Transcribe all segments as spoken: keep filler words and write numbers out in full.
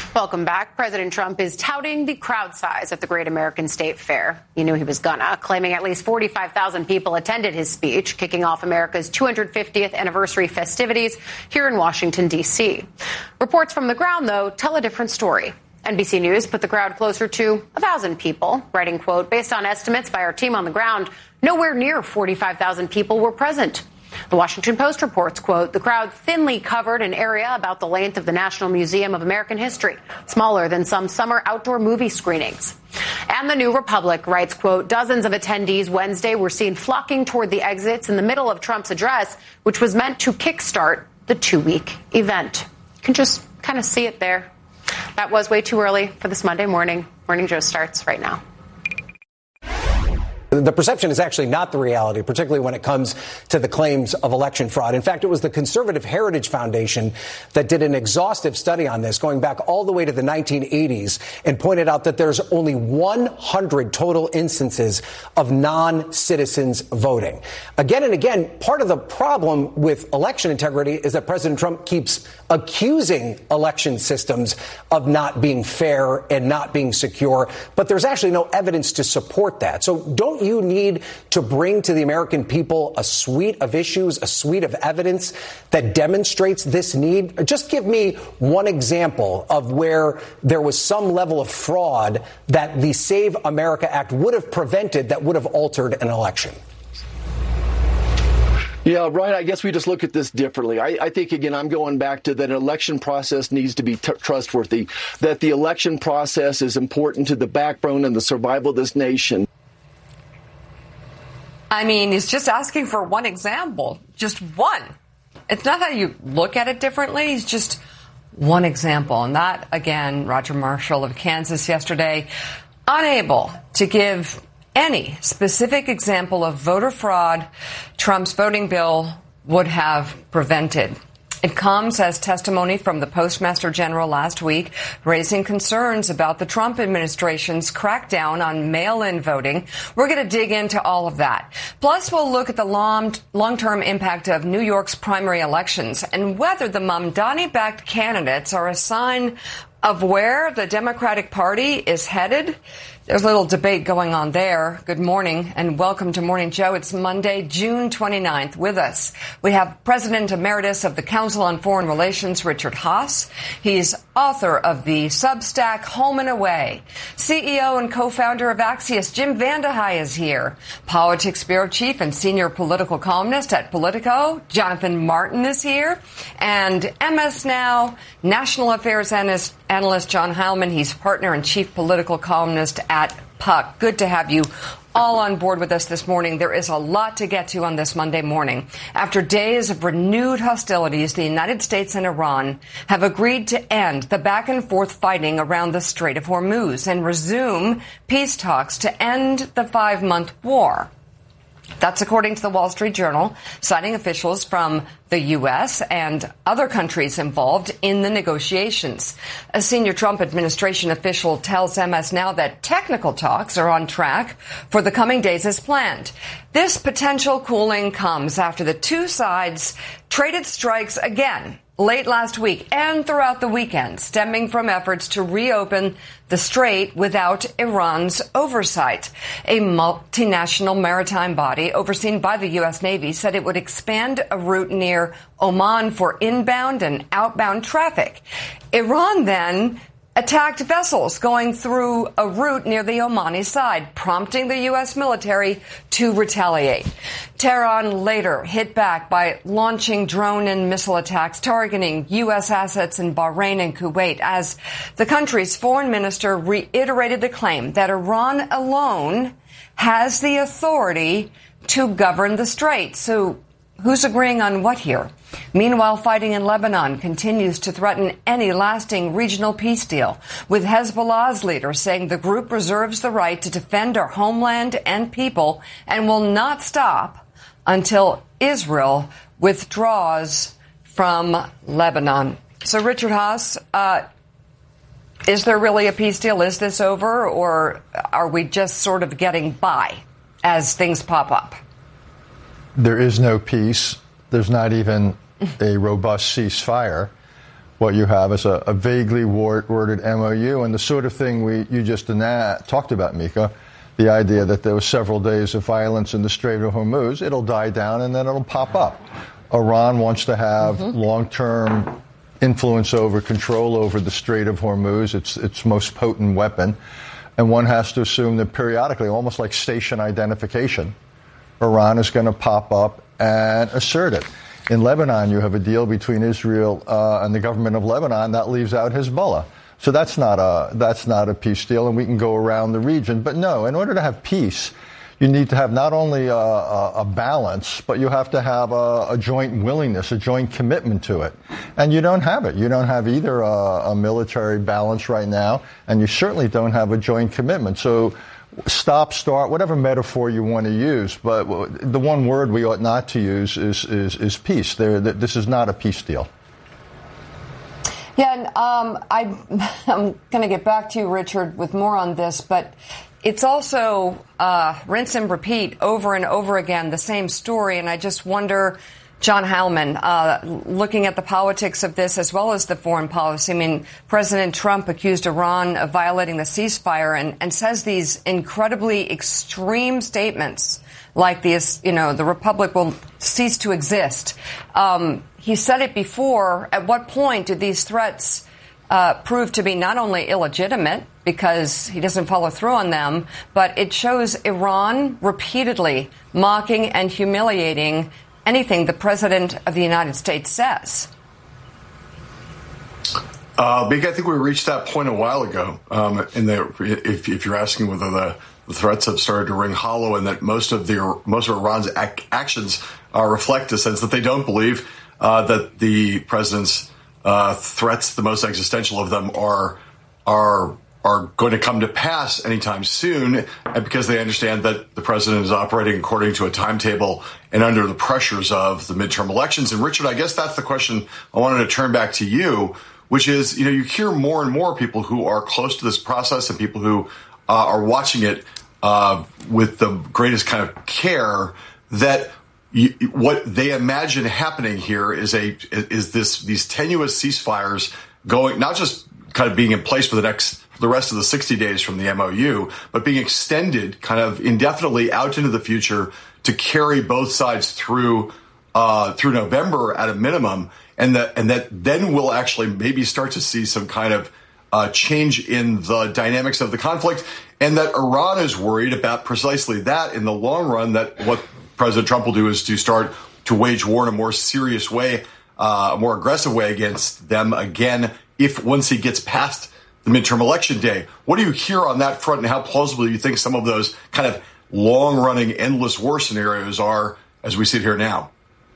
Welcome back. President Trump is touting the crowd size at the Great American State Fair. He knew he was gonna, claiming at least forty-five thousand people attended his speech, kicking off America's two hundred fiftieth anniversary festivities here in Washington, D C. Reports from the ground, though, tell a different story. N B C News put the crowd closer to one thousand people, writing, quote, based on estimates by our team on the ground, nowhere near forty-five thousand people were present. The Washington Post reports, quote, the crowd thinly covered an area about the length of the National Museum of American History, smaller than some summer outdoor movie screenings. And the New Republic writes, quote, dozens of attendees Wednesday were seen flocking toward the exits in the middle of Trump's address, which was meant to kickstart the two-week event. You can just kind of see it there. That was way too early for this Monday morning. Morning Joe starts right now. The perception is actually not the reality, particularly when it comes to the claims of election fraud. In fact, it was the Conservative Heritage Foundation that did an exhaustive study on this going back all the way to the nineteen eighties and pointed out that there's only one hundred total instances of non-citizens voting. Again and again, part of the problem with election integrity is that President Trump keeps accusing election systems of not being fair and not being secure, but there's actually no evidence to support that. So don't you need to bring to the American people a suite of issues, a suite of evidence that demonstrates this need? Just give me one example of where there was some level of fraud that the Save America Act would have prevented that would have altered an election. Yeah, right. I guess we just look at this differently. I, I think, again, I'm going back to that an election process needs to be t- trustworthy, that the election process is important to the backbone and the survival of this nation. I mean, he's just asking for one example, just one. It's not that you look at it differently. It's just one example. And that, again, Roger Marshall of Kansas yesterday, unable to give any specific example of voter fraud Trump's voting bill would have prevented. It comes as testimony from the Postmaster General last week, raising concerns about the Trump administration's crackdown on mail-in voting. We're going to dig into all of that. Plus, we'll look at the long, long-term impact of New York's primary elections and whether the Mamdani-backed candidates are a sign of where the Democratic Party is headed. There's a little debate going on there. Good morning and welcome to Morning Joe. It's Monday, June twenty-ninth. With us, we have President Emeritus of the Council on Foreign Relations, Richard Haass. He's author of the Substack Home and Away. C E O and co-founder of Axios, Jim VandeHei, is here. Politics Bureau Chief and Senior Political Columnist at Politico, Jonathan Martin, is here. And M S Now National Affairs Analyst, analyst John Heilman. He's partner and chief political columnist at Puck. Good to have you all on board with us this morning. There is a lot to get to on this Monday morning. After days of renewed hostilities, the United States and Iran have agreed to end the back and forth fighting around the Strait of Hormuz and resume peace talks to end the five-month war. That's according to the Wall Street Journal, citing officials from the U S and other countries involved in the negotiations. A senior Trump administration official tells M S Now that technical talks are on track for the coming days as planned. This potential cooling comes after the two sides traded strikes again late last week and throughout the weekend, stemming from efforts to reopen the strait without Iran's oversight. A multinational maritime body overseen by the U S Navy said it would expand a route near Oman for inbound and outbound traffic. Iran then attacked vessels going through a route near the Omani side, prompting the U S military to retaliate. Tehran later hit back by launching drone and missile attacks targeting U S assets in Bahrain and Kuwait as the country's foreign minister reiterated the claim that Iran alone has the authority to govern the strait. So who's agreeing on what here? Meanwhile, fighting in Lebanon continues to threaten any lasting regional peace deal, with Hezbollah's leader saying the group reserves the right to defend our homeland and people and will not stop until Israel withdraws from Lebanon. So, Richard Haass, uh, is there really a peace deal? Is this over, or are we just sort of getting by as things pop up? There is no peace. There's not even a robust ceasefire. What you have is a, a vaguely worded M O U, and the sort of thing we you just talked about, Mika, the idea that there were several days of violence in the Strait of Hormuz, it'll die down and then it'll pop up. Iran wants to have mm-hmm. long-term influence over, control over the Strait of Hormuz, its its most potent weapon. And one has to assume that periodically, almost like station identification, Iran is going to pop up and assert it. In Lebanon, you have a deal between Israel uh, and the government of Lebanon that leaves out Hezbollah. So that's not a that's not a peace deal, and we can go around the region. But no, in order to have peace, you need to have not only a, a, a balance, but you have to have a, a joint willingness, a joint commitment to it. And you don't have it. You don't have either a, a military balance right now, and you certainly don't have a joint commitment. So stop, start, whatever metaphor you want to use, but the one word we ought not to use is, is, is peace. There, this is not a peace deal. Yeah, and um, I, I'm going to get back to you, Richard, with more on this, but it's also uh, rinse and repeat over and over again, the same story, and I just wonder, John Hallman, uh, looking at the politics of this as well as the foreign policy, I mean, President Trump accused Iran of violating the ceasefire and, and says these incredibly extreme statements like this, you know, the republic will cease to exist. Um, he said it before. At what point do these threats uh, prove to be not only illegitimate because he doesn't follow through on them, but it shows Iran repeatedly mocking and humiliating anything the President of the United States says? Uh, Big, I think we reached that point a while ago. Um, in the, if, if you're asking whether the, the threats have started to ring hollow, and that most of the most of Iran's ac- actions uh, reflect a sense that they don't believe uh, that the president's uh, threats, the most existential of them, are are are going to come to pass anytime soon, and because they understand that the president is operating according to a timetable and under the pressures of the midterm elections. And Richard, I guess that's the question I wanted to turn back to you, which is, you know, you hear more and more people who are close to this process and people who uh, are watching it uh, with the greatest kind of care that you, what they imagine happening here is a is this these tenuous ceasefires going, not just kind of being in place for the next the rest of the sixty days from the M O U, but being extended kind of indefinitely out into the future to carry both sides through uh, through November at a minimum, and that and that then we'll actually maybe start to see some kind of uh, change in the dynamics of the conflict, and that Iran is worried about precisely that in the long run. That what President Trump will do is to start to wage war in a more serious way, uh, a more aggressive way against them again, if once he gets past the midterm election day. What do you hear on that front, and how plausible do you think some of those kind of long-running, endless war scenarios are as we sit here now?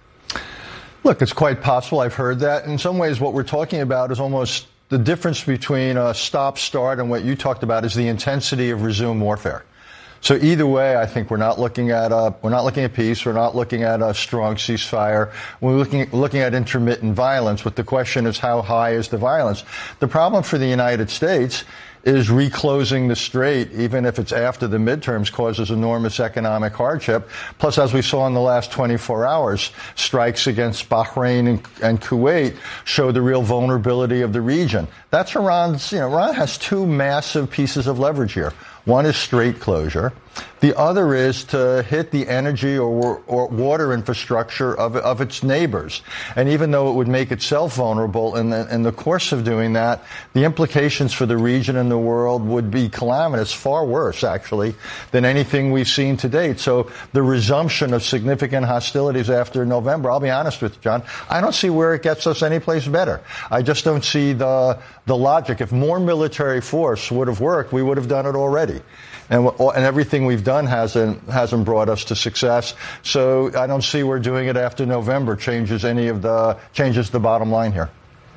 Look, it's quite possible. I've heard that. In some ways, what we're talking about is almost the difference between a stop, start, and what you talked about is the intensity of resumed warfare. So either way, I think we're not looking at a, we're not looking at peace. We're not looking at a strong ceasefire. We're looking looking at intermittent violence. But the question is, how high is the violence? The problem for the United States is reclosing the strait, even if it's after the midterms, causes enormous economic hardship. Plus, as we saw in the last twenty-four hours, strikes against Bahrain and, and Kuwait show the real vulnerability of the region. That's Iran's, you know, Iran has two massive pieces of leverage here. One is strait closure. The other is to hit the energy or, or water infrastructure of, of its neighbors. And even though it would make itself vulnerable in the, in the course of doing that, the implications for the region and the world would be calamitous, far worse, actually, than anything we've seen to date. So the resumption of significant hostilities after November, I'll be honest with you, John, I don't see where it gets us any place better. I just don't see the, the logic. If more military force would have worked, we would have done it already. And, and everything we've done hasn't hasn't brought us to success. So I don't see where doing it after November changes any of the changes the bottom line here.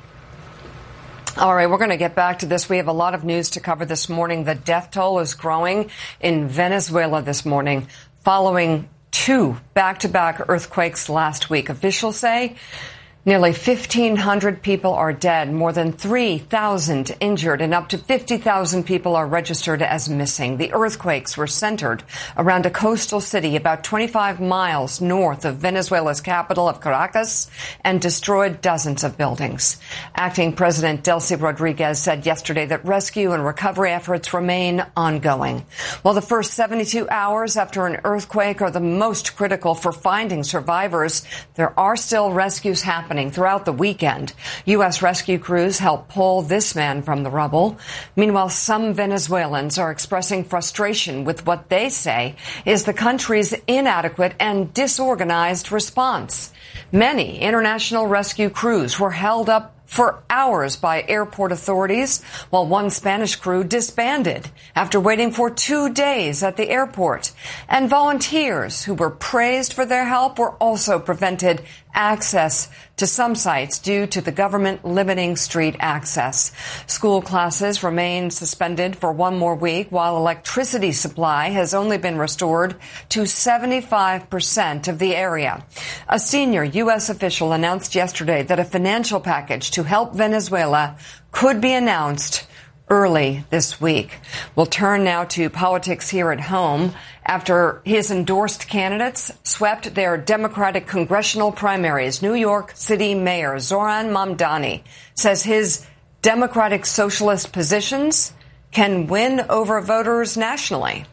All right, we're going to get back to this. We have a lot of news to cover this morning. The death toll is growing in Venezuela this morning following two back-to-back earthquakes last week. Officials say Nearly fifteen hundred people are dead, more than three thousand injured, and up to fifty thousand people are registered as missing. The earthquakes were centered around a coastal city about twenty-five miles north of Venezuela's capital of Caracas and destroyed dozens of buildings. Acting President Delcy Rodriguez said yesterday that rescue and recovery efforts remain ongoing. While the first seventy-two hours after an earthquake are the most critical for finding survivors, there are still rescues happening throughout the weekend. U S rescue crews helped pull this man from the rubble. Meanwhile, some Venezuelans are expressing frustration with what they say is the country's inadequate and disorganized response. Many international rescue crews were held up for hours by airport authorities, while one Spanish crew disbanded after waiting for two days at the airport. And volunteers who were praised for their help were also prevented access to some sites due to the government limiting street access. School classes remain suspended for one more week, while electricity supply has only been restored to seventy-five percent of the area. A senior U S official announced yesterday that a financial package to help Venezuela could be announced early this week. We'll turn now to politics here at home. After his endorsed candidates swept their Democratic congressional primaries, New York City Mayor Zoran Mamdani says his Democratic Socialist positions can win over voters nationally.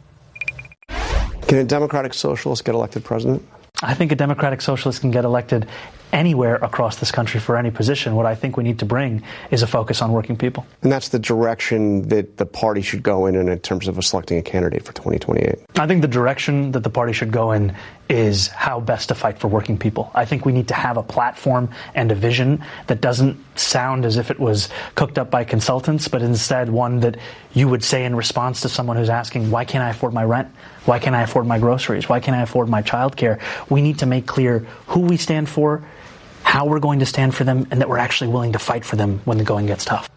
Can a Democratic Socialist get elected president? I think a Democratic Socialist can get elected anywhere across this country for any position. What I think we need to bring is a focus on working people. And that's the direction that the party should go in in terms of selecting a candidate for twenty twenty-eight. I think the direction that the party should go in is how best to fight for working people. I think we need to have a platform and a vision that doesn't sound as if it was cooked up by consultants, but instead one that you would say in response to someone who's asking, why can't I afford my rent? Why can't I afford my groceries? Why can't I afford my childcare? We need to make clear who we stand for, how we're going to stand for them, and that we're actually willing to fight for them when the going gets tough.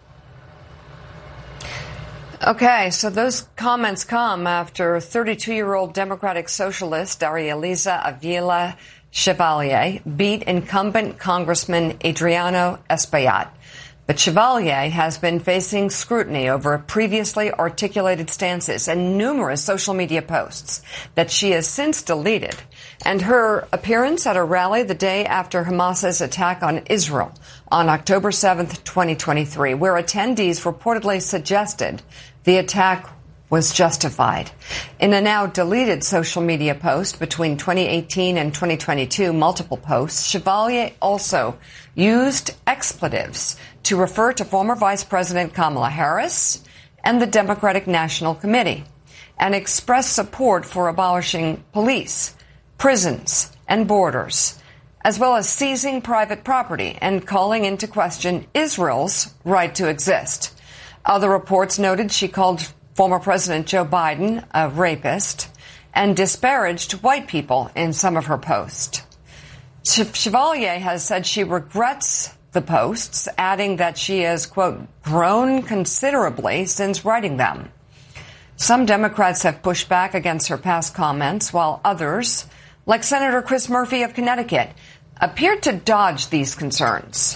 Okay, so those comments come after thirty-two-year-old Democratic Socialist Arieliza Avila Chevalier beat incumbent Congressman Adriano Espaillat. But Chevalier has been facing scrutiny over previously articulated stances and numerous social media posts that she has since deleted. And her appearance at a rally the day after Hamas's attack on Israel on October seventh, twenty twenty-three, where attendees reportedly suggested the attack was justified. In a now deleted social media post between twenty eighteen and twenty twenty-two, multiple posts, Chevalier also used expletives to refer to former Vice President Kamala Harris and the Democratic National Committee, and expressed support for abolishing police, prisons, and borders, as well as seizing private property and calling into question Israel's right to exist. Other reports noted she called former President Joe Biden a rapist and disparaged white people in some of her posts. Chevalier has said she regrets the posts, adding that she has, quote, grown considerably since writing them. Some Democrats have pushed back against her past comments, while others, like Senator Chris Murphy of Connecticut, appeared to dodge these concerns.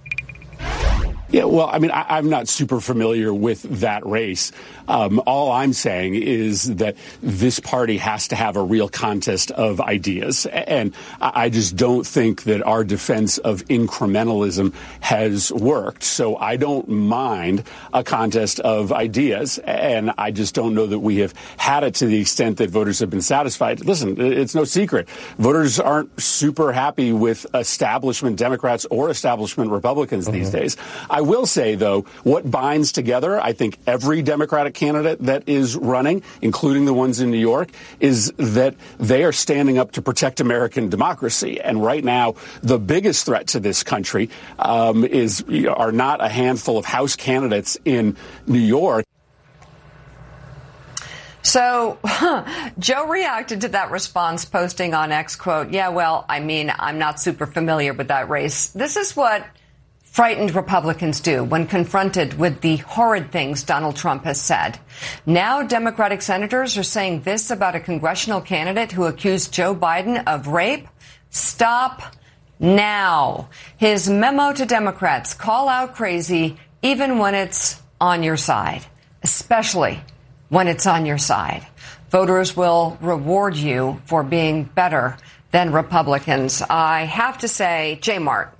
Yeah, well, I mean, I, I'm not super familiar with that race. Um, all I'm saying is that this party has to have a real contest of ideas. And I just don't think that our defense of incrementalism has worked. So I don't mind a contest of ideas. And I just don't know that we have had it to the extent that voters have been satisfied. Listen, it's no secret. Voters aren't super happy with establishment Democrats or establishment Republicans mm-hmm. these days. I will say, though, what binds together, I think, every Democratic candidate that is running, including the ones in New York, is that they are standing up to protect American democracy. And right now, the biggest threat to this country um, is are not a handful of House candidates in New York. So huh, Joe reacted to that response, posting on X, quote, yeah, well, I mean, I'm not super familiar with that race. This is what frightened Republicans do when confronted with the horrid things Donald Trump has said. Now Democratic senators are saying this about a congressional candidate who accused Joe Biden of rape. Stop now. His memo to Democrats: call out crazy even when it's on your side, especially when it's on your side. Voters will reward you for being better than Republicans. I have to say, J. Mart,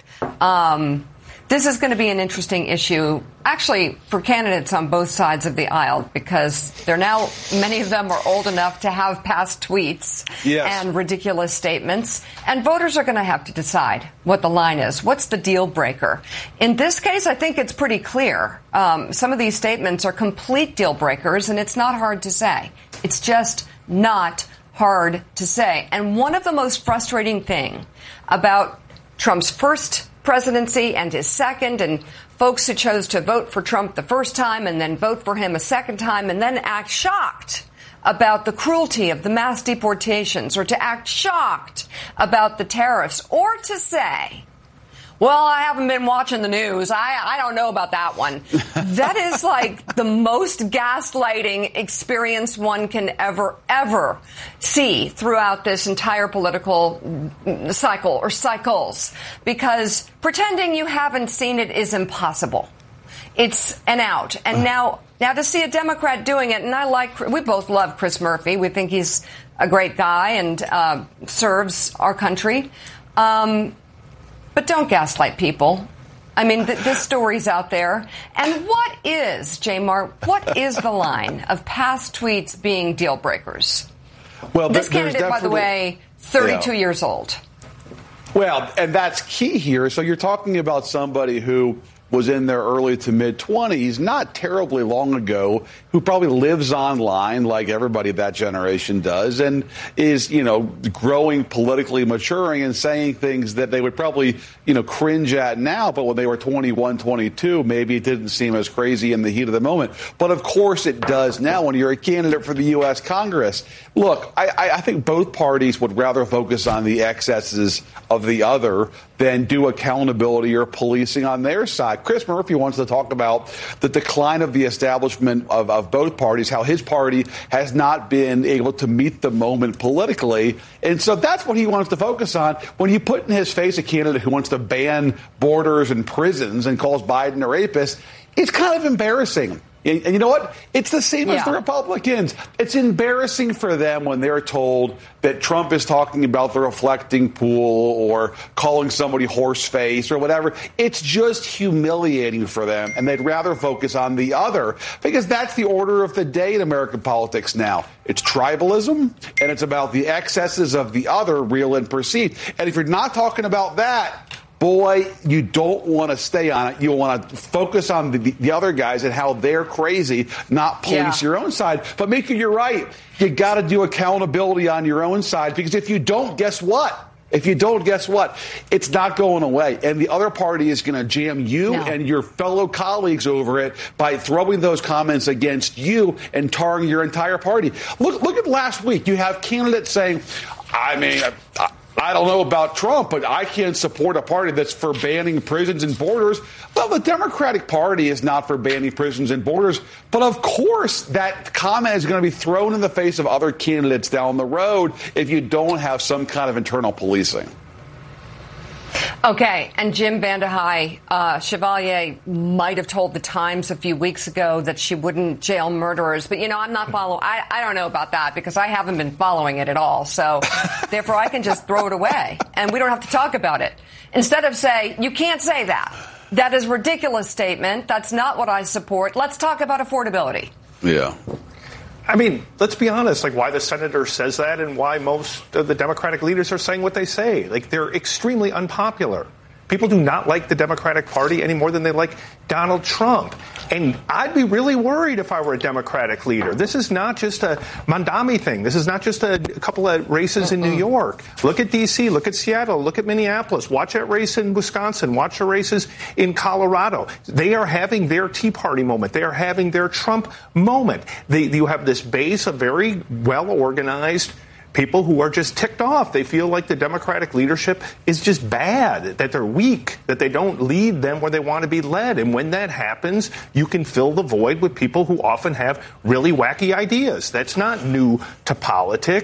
um, this is going to be an interesting issue, actually, for candidates on both sides of the aisle, because they're now, many of them are old enough to have past tweets yes. and ridiculous statements. And voters are going to have to decide what the line is. What's the deal breaker? In this case, I think it's pretty clear. Um, some of these statements are complete deal breakers, and it's not hard to say. It's just not hard to say. And one of the most frustrating thing about Trump's first presidency and his second, and folks who chose to vote for Trump the first time and then vote for him a second time and then act shocked about the cruelty of the mass deportations, or to act shocked about the tariffs, or to say, well, I haven't been watching the news. I, I don't know about that one. That is like the most gaslighting experience one can ever, ever see throughout this entire political cycle or cycles, because pretending you haven't seen it is impossible. It's an out. And now, now to see a Democrat doing it, and I like, we both love Chris Murphy. We think he's a great guy and uh, serves our country. Um, But don't gaslight people. I mean, th- this story's out there. And what is, J. Mart, what is the line of past tweets being deal breakers? Well, this candidate, by the way, thirty-two yeah. years old. Well, and that's key here. So you're talking about somebody who was in their early to mid-twenties, not terribly long ago, who probably lives online like everybody of that generation does, and is, you know, growing, politically maturing, and saying things that they would probably, you know, cringe at now, but when they were twenty-one, twenty-two, maybe it didn't seem as crazy in the heat of the moment. But of course it does now when you're a candidate for the U S Congress. Look, I, I think both parties would rather focus on the excesses of the other than do accountability or policing on their side. Chris Murphy wants to talk about the decline of the establishment of, of both parties, how his party has not been able to meet the moment politically. And so that's what he wants to focus on. When you put in his face a candidate who wants to ban borders and prisons and calls Biden a rapist, it's kind of embarrassing. And you know what? It's the same yeah. as the Republicans. It's embarrassing for them when they're told that Trump is talking about the reflecting pool or calling somebody horseface or whatever. It's just humiliating for them, and they'd rather focus on the other, because that's the order of the day in American politics now. It's tribalism, and it's about the excesses of the other, real and perceived. And if you're not talking about that, boy, you don't want to stay on it. You want to focus on the, the other guys and how they're crazy, not police yeah. your own side. But Mika, you're right. You got to do accountability on your own side, because if you don't, guess what? If you don't, guess what? It's not going away. And the other party is going to jam you no. and your fellow colleagues over it by throwing those comments against you and tarring your entire party. Look, look at last week. You have candidates saying, I mean, I, I don't know about Trump, but I can't support a party that's for banning prisons and borders. Well, the Democratic Party is not for banning prisons and borders. But of course, that comment is going to be thrown in the face of other candidates down the road if you don't have some kind of internal policing. Okay, and Jim Vandehei, uh, Chevalier might have told the Times a few weeks ago that she wouldn't jail murderers. But, you know, I'm not following. I, I don't know about that, because I haven't been following it at all. So, therefore, I can just throw it away, and we don't have to talk about it. Instead of say, you can't say that. That is a ridiculous statement. That's not what I support. Let's talk about affordability. Yeah. I mean, let's be honest, like why the senator says that and why most of the Democratic leaders are saying what they say. Like, they're extremely unpopular. People do not like the Democratic Party any more than they like Donald Trump. And I'd be really worried if I were a Democratic leader. This is not just a Mandami thing. This is not just a couple of races in New York. Look at D C, look at Seattle, look at Minneapolis. Watch that race in Wisconsin. Watch the races in Colorado. They are having their Tea Party moment. They are having their Trump moment. They, you have this base of very well-organized people who are just ticked off. They feel like the Democratic leadership is just bad, that they're weak, that they don't lead them where they want to be led. And when that happens, you can fill the void with people who often have really wacky ideas. That's not new to politics.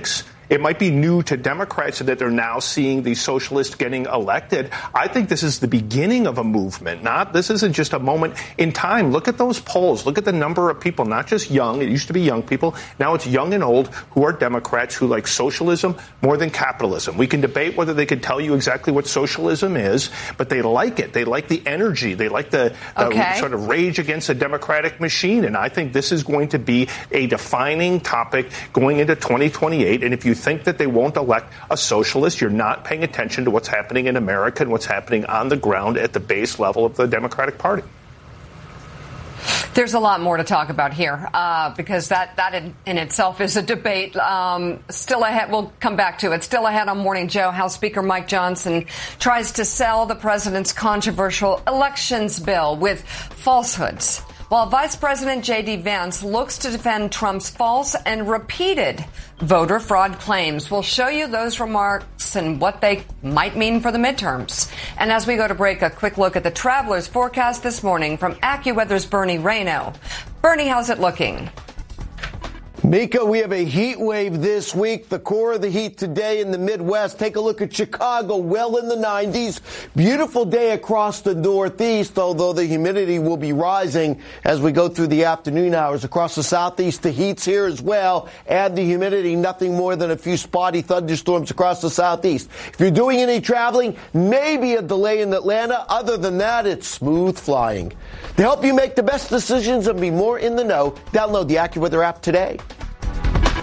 It might be new to Democrats that they're now seeing the socialists getting elected. I think this is the beginning of a movement. Not this isn't just a moment in time. Look at those polls. Look at the number of people, not just young. It used to be young people. Now it's young and old who are Democrats who like socialism more than capitalism. We can debate whether they can tell you exactly what socialism is, but they like it. They like the energy. They like the, the okay. sort of rage against the democratic machine. And I think this is going to be a defining topic going into twenty twenty-eight. And if you think that they won't elect a socialist, you're not paying attention to what's happening in America and what's happening on the ground at the base level of the Democratic Party. There's a lot more to talk about here uh, because that, that in, in itself is a debate. Um, still ahead, we'll come back to it. Still ahead on Morning Joe, House Speaker Mike Johnson tries to sell the president's controversial elections bill with falsehoods, while Vice President J D. Vance looks to defend Trump's false and repeated voter fraud claims. We'll show you those remarks and what they might mean for the midterms. And as we go to break, a quick look at the traveler's forecast this morning from AccuWeather's Bernie Rayno. Bernie, how's it looking? Mika, we have a heat wave this week. The core of the heat today in the Midwest. Take a look at Chicago, well in the nineties. Beautiful day across the Northeast, although the humidity will be rising as we go through the afternoon hours. Across the Southeast, the heat's here as well. Add the humidity, nothing more than a few spotty thunderstorms across the Southeast. If you're doing any traveling, maybe a delay in Atlanta. Other than that, it's smooth flying. To help you make the best decisions and be more in the know, download the AccuWeather app today.